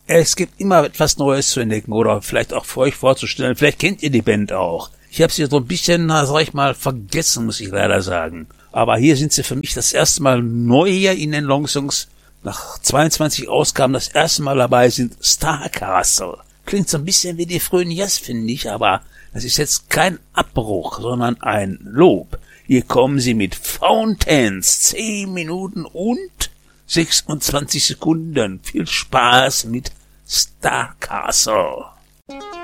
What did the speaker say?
Es gibt immer etwas Neues zu entdecken oder vielleicht auch für euch vorzustellen. Vielleicht kennt ihr die Band auch. Ich habe sie so ein bisschen, sag ich mal, vergessen, muss ich leider sagen. Aber hier sind sie für mich das erste Mal neu hier in den Longsongs. Nach 22 Ausgaben das erste Mal dabei sind Starcastle. Klingt so ein bisschen wie die frühen Yes, finde ich, aber das ist jetzt kein Abbruch, sondern ein Lob. Hier kommen sie mit Fountains, 10 Minuten und 26 Sekunden. Viel Spaß mit Starcastle.